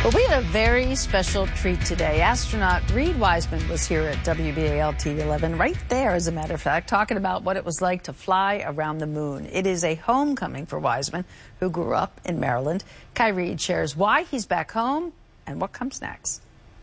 Well, we had a very special treat today. Astronaut Reid Wiseman was here at WBAL TV 11, right there, as a matter of fact, talking about what it was like to fly around the moon. It is a homecoming for Wiseman, who grew up in Maryland. Kai Reid shares why he's back home and what comes next.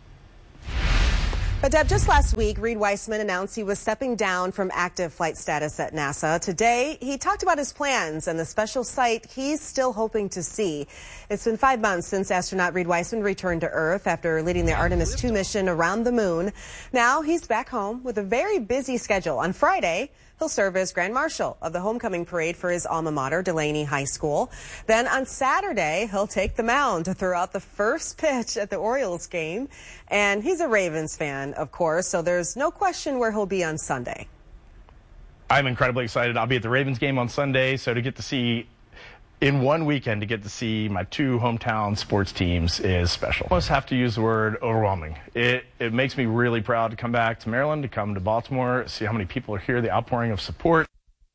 But Deb, just last week, Reid Wiseman announced he was stepping down from active flight status at NASA. Today, he talked about his plans and the special sight he's still hoping to see. It's been 5 months since astronaut Reid Wiseman returned to Earth after leading the Artemis II mission around the moon. Now he's back home with a very busy schedule. On Friday, he'll serve as Grand Marshal of the homecoming parade for his alma mater, Delaney High School. Then on Saturday, he'll take the mound to throw out the first pitch at the Orioles game. And he's a Ravens fan, of course, so there's no question where he'll be on Sunday. I'm incredibly excited. I'll be at the Ravens game on Sunday, so to get to see, in one weekend, to get to see my two hometown sports teams is special. I almost have to use the word overwhelming. It makes me really proud to come back to Maryland, to come to Baltimore, see how many people are here, the outpouring of support.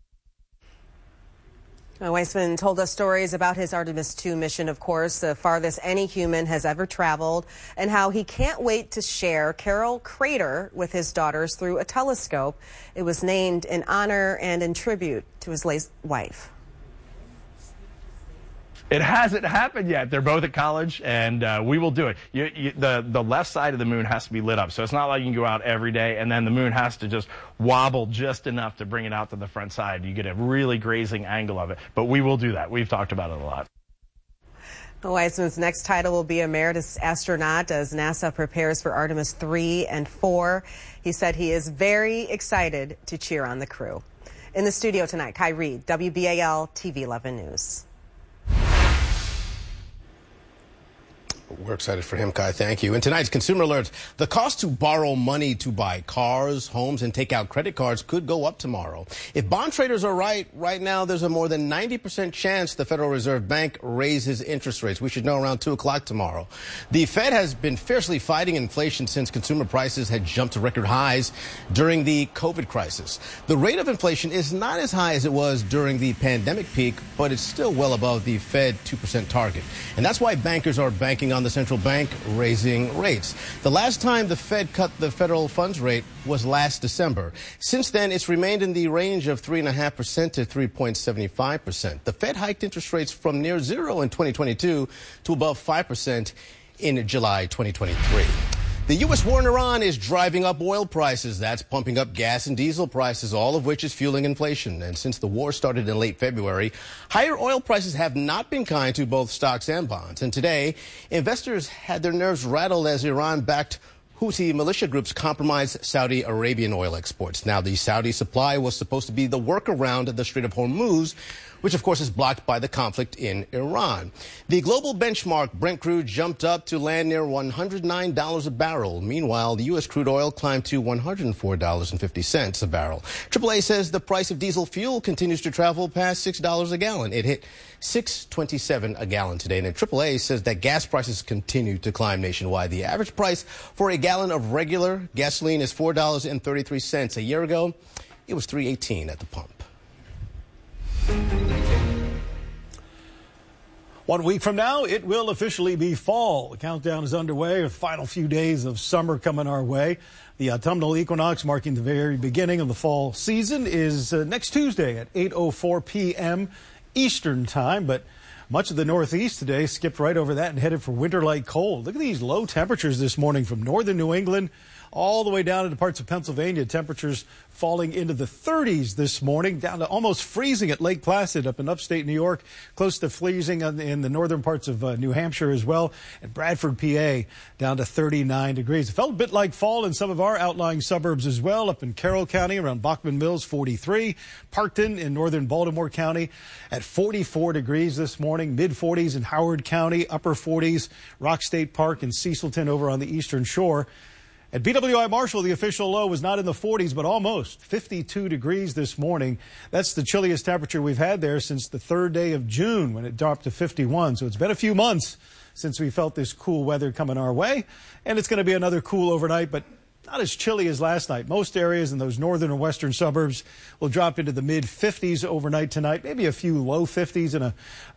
Wiseman told us stories about his Artemis II mission, of course, the farthest any human has ever traveled, and how he can't wait to share Carol Crater with his daughters through a telescope. It was named in honor and in tribute to his late wife. It hasn't happened yet. They're both at college, and we will do it. The left side of the moon has to be lit up, so it's not like you can go out every day, and then the moon has to just wobble just enough to bring it out to the front side. You get a really grazing angle of it, but we will do that. We've talked about it a lot. Wiseman's next title will be Emeritus Astronaut as NASA prepares for Artemis 3 and 4. He said he is very excited to cheer on the crew. In the studio tonight, Kai Reid, WBAL TV 11 News. We're excited for him, Kai. Thank you. In tonight's Consumer Alert, the cost to borrow money to buy cars, homes, and take out credit cards could go up tomorrow. If bond traders are right now, there's a more than 90% chance the Federal Reserve Bank raises interest rates. We should know around 2 o'clock tomorrow. The Fed has been fiercely fighting inflation since consumer prices had jumped to record highs during the COVID crisis. The rate of inflation is not as high as it was during the pandemic peak, but it's still well above the Fed 2% target. And that's why bankers are banking on the central bank raising rates. The last time the Fed cut the federal funds rate was last December. Since then, it's remained in the range of 3.5% to 3.75%. The Fed hiked interest rates from near zero in 2022 to above 5% in July 2023. The U.S. war in Iran is driving up oil prices. That's pumping up gas and diesel prices, all of which is fueling inflation. And since the war started in late February, higher oil prices have not been kind to both stocks and bonds. And today, investors had their nerves rattled as Iran-backed Houthi militia groups compromised Saudi Arabian oil exports. Now, the Saudi supply was supposed to be the workaround the Strait of Hormuz, which of course is blocked by the conflict in Iran. The global benchmark Brent crude jumped up to land near $109 a barrel. Meanwhile, the U.S. crude oil climbed to $104.50 a barrel. AAA says the price of diesel fuel continues to travel past $6 a gallon. It hit $6.27 a gallon today. And AAA says that gas prices continue to climb nationwide. The average price for a gallon of regular gasoline is $4.33. A year ago, it was $3.18 at the pump. 1 week from now, it will officially be fall. The countdown is underway. The final few days of summer coming our way. The autumnal equinox, marking the very beginning of the fall season, is next Tuesday at 8:04 p.m. Eastern Time. But much of the Northeast today skipped right over that and headed for winter-like cold. Look at these low temperatures this morning from northern New England all the way down into parts of Pennsylvania. Temperatures falling into the 30s this morning, down to almost freezing at Lake Placid up in upstate New York, close to freezing in the northern parts of New Hampshire as well, and Bradford, PA, down to 39 degrees. It felt a bit like fall in some of our outlying suburbs as well, up in Carroll County around Bachman Mills, 43. Parkton in northern Baltimore County at 44 degrees this morning, mid-40s in Howard County, upper 40s, Rock State Park and Cecilton over on the eastern shore. At BWI Marshall, the official low was not in the 40s, but almost 52 degrees this morning. That's the chilliest temperature we've had there since the third day of June when it dropped to 51. So it's been a few months since we felt this cool weather coming our way. And it's going to be another cool overnight, but not as chilly as last night. Most areas in those northern and western suburbs will drop into the mid-50s overnight tonight, maybe a few low 50s and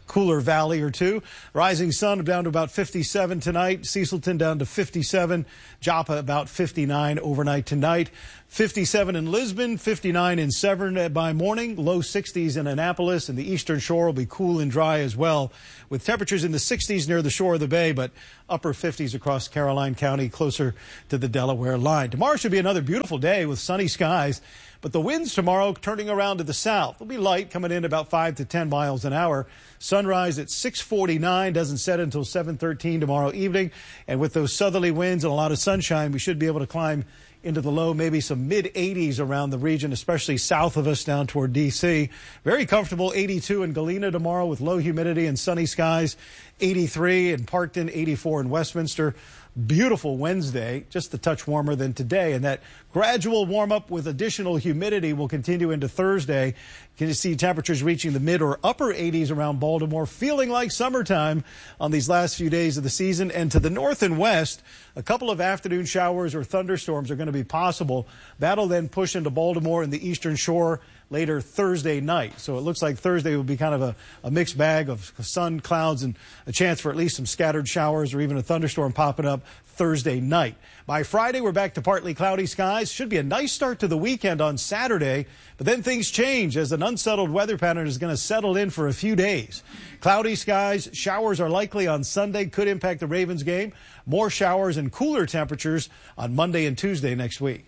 cooler valley or two. Rising Sun down to about 57 tonight. Cecilton down to 57. Joppa about 59 overnight tonight. 57 in Lisbon, 59 in Severn by morning, low 60s in Annapolis, and the Eastern Shore will be cool and dry as well, with temperatures in the 60s near the shore of the bay, but upper 50s across Caroline County, closer to the Delaware line. Tomorrow should be another beautiful day with sunny skies, but the winds tomorrow turning around to the south. They'll be light, coming in about 5 to 10 miles an hour. Sunrise at 6:49, doesn't set until 7:13 tomorrow evening, and with those southerly winds and a lot of sunshine, we should be able to climb into the low, maybe some mid-80s around the region, especially south of us down toward D.C. Very comfortable, 82 in Galena tomorrow with low humidity and sunny skies, 83 in Parkton, 84 in Westminster. Beautiful Wednesday, just a touch warmer than today. And that gradual warm up with additional humidity will continue into Thursday. You can see temperatures reaching the mid or upper 80s around Baltimore, feeling like summertime on these last few days of the season. And to the north and west, a couple of afternoon showers or thunderstorms are going to be possible. That'll then push into Baltimore and the Eastern Shore later Thursday night. So it looks like Thursday will be kind of a mixed bag of sun, clouds, and a chance for at least some scattered showers or even a thunderstorm popping up Thursday night. By Friday, we're back to partly cloudy skies. Should be a nice start to the weekend on Saturday, but then things change as an unsettled weather pattern is going to settle in for a few days. Cloudy skies, showers are likely on Sunday, could impact the Ravens game. More showers and cooler temperatures on Monday and Tuesday next week.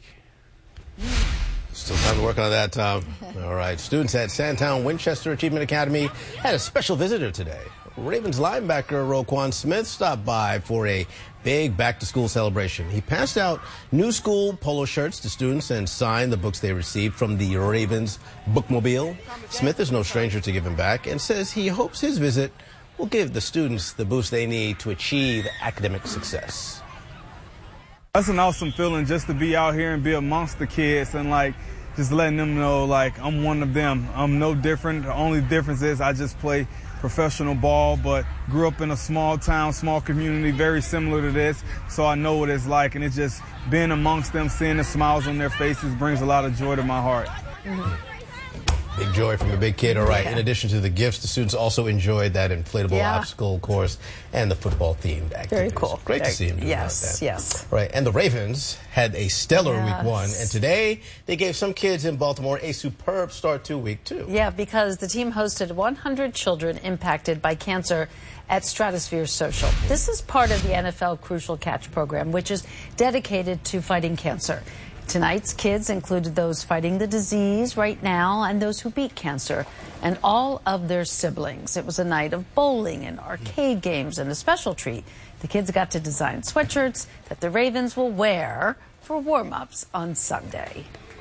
Still time to work on that, Tom. All right. Students at Sandtown Winchester Achievement Academy had a special visitor today. Ravens linebacker Roquan Smith stopped by for a big back-to-school celebration. He passed out new school polo shirts to students and signed the books they received from the Ravens bookmobile. Smith is no stranger to giving back and says he hopes his visit will give the students the boost they need to achieve academic success. That's an awesome feeling just to be out here and be amongst the kids and just letting them know I'm one of them. I'm no different. The only difference is I just play professional ball, but grew up in a small town, small community, very similar to this. So I know what it's like, and it's just being amongst them, seeing the smiles on their faces brings a lot of joy to my heart. Mm-hmm. Big joy from a big kid. All right. Yeah. In addition to the gifts, the students also enjoyed that inflatable obstacle course and the football-themed activities. Very cool. Great to see him do that. Yes. Right. And the Ravens had a stellar week one. And today, they gave some kids in Baltimore a superb start to week two. Yeah, because the team hosted 100 children impacted by cancer at Stratosphere Social. This is part of the NFL Crucial Catch program, which is dedicated to fighting cancer. Tonight's kids included those fighting the disease right now and those who beat cancer and all of their siblings. It was a night of bowling and arcade games and a special treat. The kids got to design sweatshirts that the Ravens will wear for warm-ups on Sunday.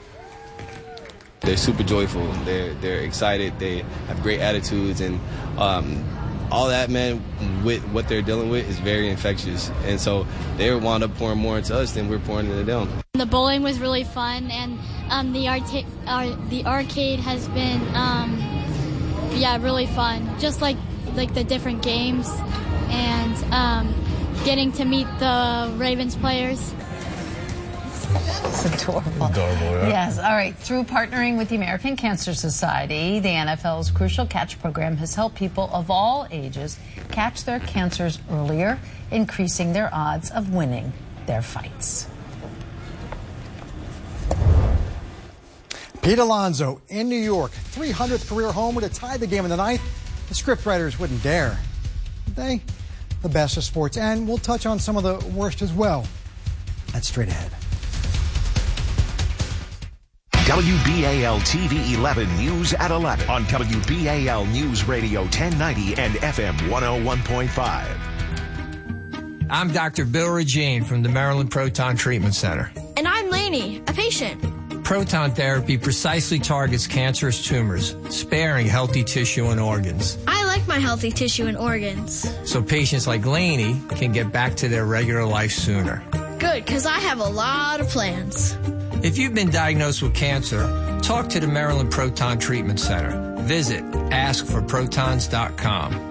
They're super joyful. They're excited. They have great attitudes, and all that, man, with what they're dealing with is very infectious. And so they wound up pouring more into us than we're pouring into them. The bowling was really fun, and the arcade has been, really fun. Just like the different games and getting to meet the Ravens players. It's adorable. Right? Yes. All right. Through partnering with the American Cancer Society, the NFL's Crucial Catch program has helped people of all ages catch their cancers earlier, increasing their odds of winning their fights. Pete Alonso in New York, 300th career homer to tie the game in the ninth. The scriptwriters wouldn't dare. They, the best of sports, and we'll touch on some of the worst as well. That's straight ahead. WBAL TV 11 News at 11 on WBAL News Radio 1090 and FM 101.5. I'm Dr. Bill Regine from the Maryland Proton Treatment Center. And I'm Lainey, a patient. Proton therapy precisely targets cancerous tumors, sparing healthy tissue and organs. I like my healthy tissue and organs. So patients like Lainey can get back to their regular life sooner. Good, because I have a lot of plans. If you've been diagnosed with cancer, talk to the Maryland Proton Treatment Center. Visit askforprotons.com.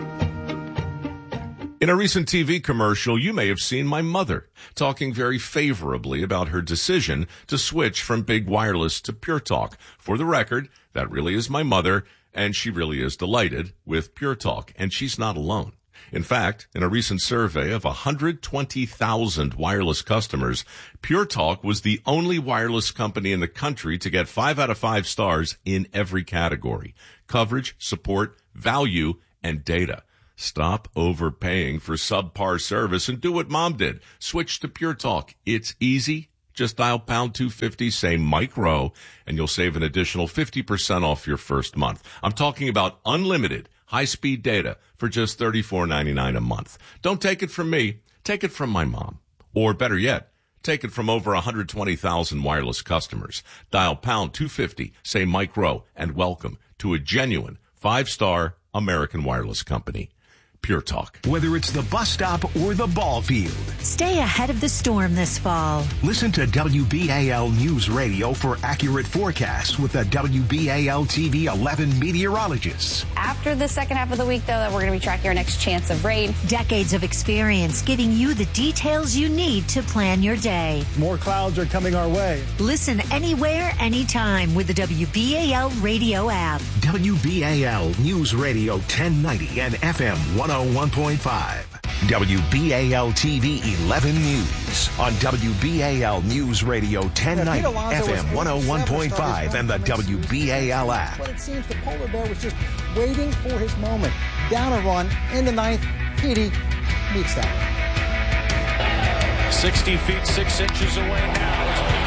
In a recent TV commercial, you may have seen my mother talking very favorably about her decision to switch from big wireless to Pure Talk. For the record, that really is my mother, And she really is delighted with Pure Talk, and she's not alone. In fact, in a recent survey of 120,000 wireless customers, Pure Talk was the only wireless company in the country to get 5 out of 5 stars in every category: coverage, support, value, and data. Stop overpaying for subpar service and do what Mom did. Switch to Pure Talk. It's easy. Just dial pound 250, say Mike Rowe, and you'll save an additional 50% off your first month. I'm talking about unlimited high-speed data for just $34.99 a month. Don't take it from me. Take it from my mom. Or better yet, take it from over 120,000 wireless customers. Dial pound 250, say Mike Rowe, and welcome to a genuine 5-star American wireless company. Pure Talk. Whether it's the bus stop or the ball field, stay ahead of the storm this fall. Listen to WBAL News Radio for accurate forecasts with the WBAL TV 11 meteorologists. After the second half of the week, though, we're going to be tracking our next chance of rain. Decades of experience giving you the details you need to plan your day. More clouds are coming our way. Listen anywhere, anytime with the WBAL radio app. WBAL News Radio 1090 and FM 101.5. WBAL TV 11 News on WBAL News Radio 1090, FM 101.5, and the WBAL app. But it seems the polar bear was just waiting for his moment. Down a run in the ninth, Petey meets that. 60 feet, 6 inches away now.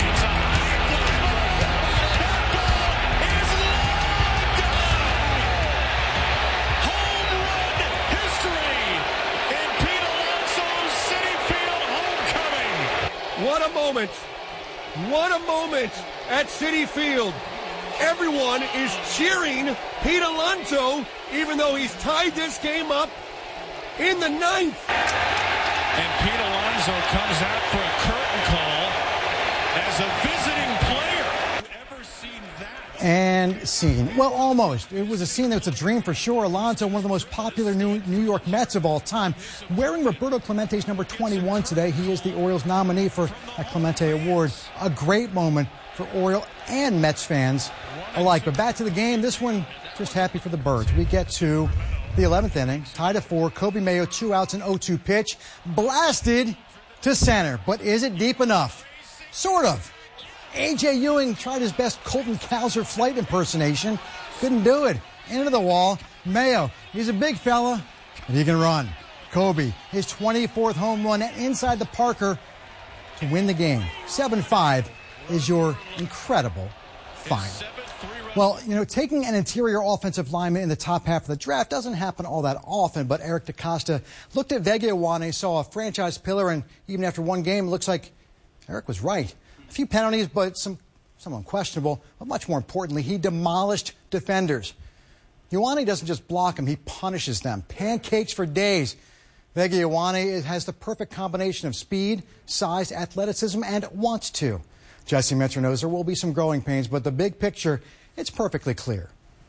What a moment at Citi Field. Everyone is cheering Pete Alonso, even though he's tied this game up in the ninth. And Pete Alonso comes out for a curtain call as a visiting player. Ever seen that? And scene. Well, almost. It was a scene that was a dream for sure. Alonso, one of the most popular New York Mets of all time, wearing Roberto Clemente's number 21 today. He is the Orioles nominee for a Clemente Award. A great moment for Oriole and Mets fans alike. But back to the game. This one, just happy for the Birds. We get to the 11th inning, tied at 4. Kobe Mayo, 2 outs, an 0-2 pitch. Blasted to center. But is it deep enough? Sort of. A.J. Ewing tried his best Colton Cowser flight impersonation. Couldn't do it. Into the wall. Mayo, he's a big fella, and he can run. Kobe, his 24th home run inside the Parker to win the game. 7-5 is your incredible final. Well, you know, taking an interior offensive lineman in the top half of the draft doesn't happen all that often, but Eric DeCosta looked at Vega Ioane, saw a franchise pillar, and even after one game, it looks like Eric was right. A few penalties, but some unquestionable. But much more importantly, he demolished defenders. Ioane doesn't just block them, he punishes them. Pancakes for days. Vega Ioane has the perfect combination of speed, size, athleticism, and wants to. Jesse Minter knows there will be some growing pains, but the big picture, it's perfectly clear.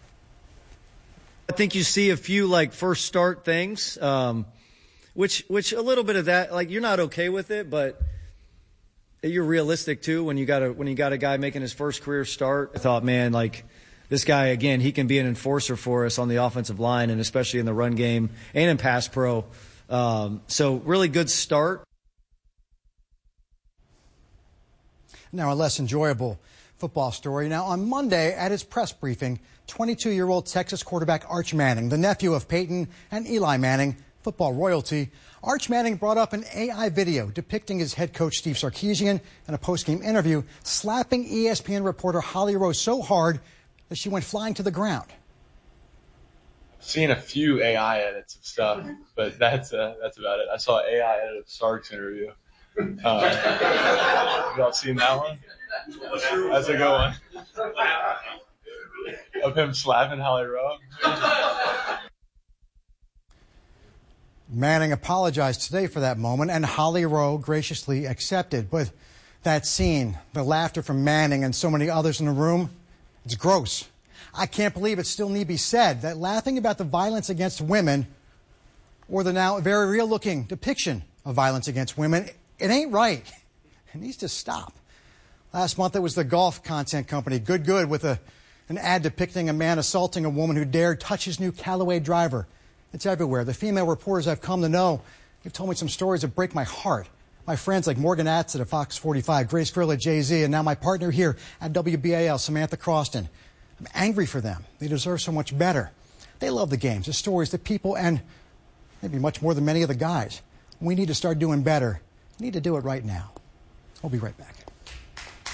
I think you see a few first start things, which a little bit of that, you're not okay with it, but you're realistic too when you got a guy making his first career start. I thought, man, this guy again, he can be an enforcer for us on the offensive line and especially in the run game and in pass pro. So really good start. Now a less enjoyable football story. Now on Monday at his press briefing, 22-year-old Texas quarterback Arch Manning, the nephew of Peyton and Eli Manning, football royalty. Arch Manning brought up an AI video depicting his head coach Steve Sarkisian in a post-game interview, slapping ESPN reporter Holly Rowe so hard that she went flying to the ground. I've seen a few AI edits of stuff, but that's about it. I saw AI edit of Sark's interview. Y'all seen that one? That's a good one. Of him slapping Holly Rowe. Manning apologized today for that moment, and Holly Rowe graciously accepted. But that scene, the laughter from Manning and so many others in the room, it's gross. I can't believe it still need to be said that laughing about the violence against women, or the now very real-looking depiction of violence against women, it ain't right. It needs to stop. Last month, it was the golf content company Good with a An ad depicting a man assaulting a woman who dared touch his new Callaway driver. It's everywhere. The female reporters I've come to know, they've told me some stories that break my heart. My friends like Morgan Atz at Fox 45, Grace Grill at Jay-Z, and now my partner here at WBAL, Samantha Croston. I'm angry for them. They deserve so much better. They love the games, the stories, the people, and maybe much more than many of the guys. We need to start doing better. We need to do it right now. I'll be right back.